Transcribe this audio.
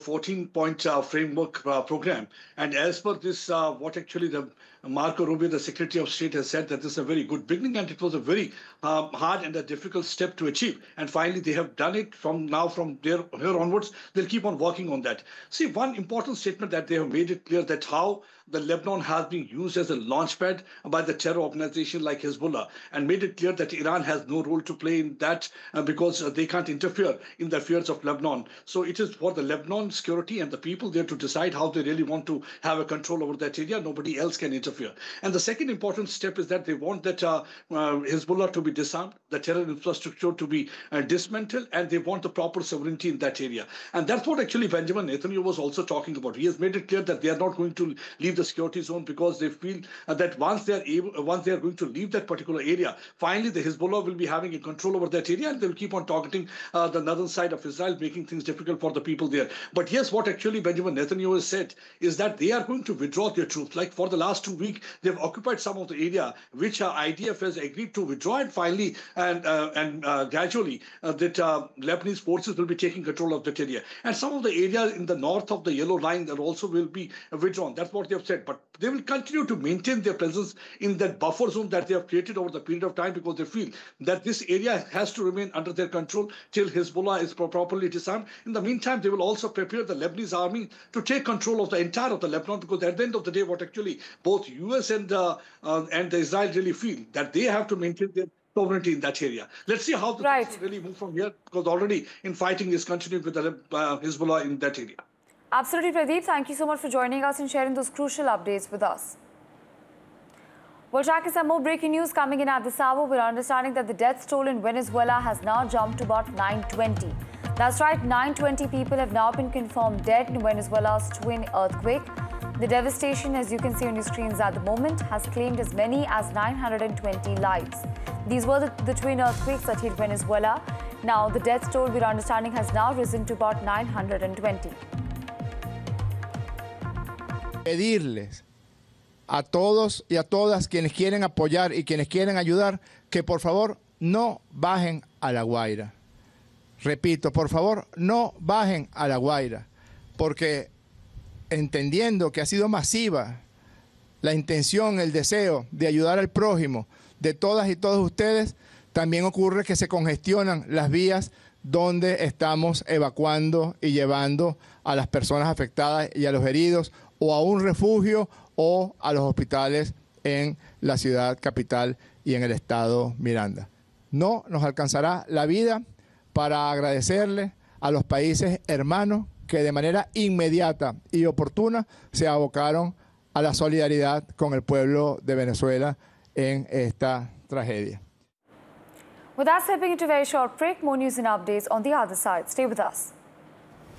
14-point framework program. And as per this, what actually the Marco Rubio, the Secretary of State, has said that this is a very good beginning, and it was a very hard and a difficult step to achieve. And finally, they have done it. From here onwards, they'll keep on working on that. See, one important statement that they have made it clear that how the Lebanon has been used as a launchpad by the terror organization like Hezbollah, and made it clear that Iran has no role to play in that because they can't interfere in the affairs of Lebanon. So it is for the Lebanon security and the people there to decide how they really want to have a control over that area. Nobody else can interfere. And the second important step is that they want that Hezbollah to be disarmed, the terror infrastructure to be dismantled, and they want the proper sovereignty in that area. And that's what actually Benjamin Netanyahu was also talking about. He has made it clear that they are not going to leave the security zone because they feel that once they are going to leave that particular area, finally the Hezbollah will be having a control over that area, and they will keep on targeting the northern side of Israel, making things difficult for the people there. But yes, what actually Benjamin Netanyahu has said is that they are going to withdraw their troops. Like for the last 2 weeks, they've occupied some of the area which IDF has agreed to withdraw, and finally and gradually that Lebanese forces will be taking control of that area. And some of the areas in the north of the Yellow Line that also will be withdrawn. That's what they have said. But they will continue to maintain their presence in that buffer zone that they have created over the period of time, because they feel that this area has to remain under their control till Hezbollah is properly disarmed. In the meantime, they will also prepare the Lebanese army to take control of the entire of the Lebanon, because at the end of the day, what actually both US and the Israel really feel that they have to maintain their sovereignty in that area. Let's see how the things really move from here, because already infighting is continuing with the Hezbollah in that area. Absolutely, Pradeep. Thank you so much for joining us and sharing those crucial updates with us. We'll track some more breaking news coming in at this hour. We're understanding that the death toll in Venezuela has now jumped to about 920. That's right, 920 people have now been confirmed dead in Venezuela's twin earthquake. The devastation, as you can see on your screens at the moment, has claimed as many as 920 lives. These were the twin earthquakes that hit Venezuela. Now, the death toll, we're understanding, has now risen to about 920. Pedirles a todos y a todas quienes quieren apoyar y quienes quieren ayudar que por favor no bajen a La Guaira. Repito, por favor, no bajen a La Guaira, porque entendiendo que ha sido masiva la intención, el deseo de ayudar al prójimo de todas y todos ustedes, también ocurre que se congestionan las vías donde estamos evacuando y llevando a las personas afectadas y a los heridos, o a un refugio o a los hospitales en la ciudad capital y en el estado Miranda. No nos alcanzará la vida para agradecerle a los países hermanos que de manera inmediata y oportuna se abocaron a la solidaridad con el pueblo de Venezuela en esta tragedia. With that, stepping into a very short break, more news and updates on the other side. Stay with us.